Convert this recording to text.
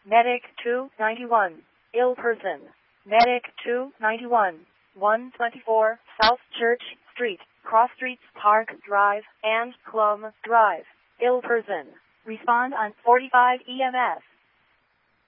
Medic 291. Ill person. Medic 291. 124 South Church Street, Cross Streets Park Drive, and Plum Drive. Ill person. Respond on 45 EMS.